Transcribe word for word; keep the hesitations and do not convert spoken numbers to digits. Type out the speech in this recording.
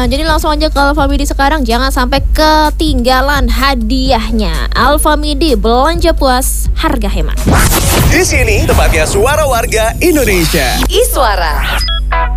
jadi langsung aja ke Alfamidi sekarang. Jangan sampai ketinggalan hadiahnya. Alfamidi, belanja puas, harga hemat. Di sini tempatnya suara warga Indonesia. Iswara.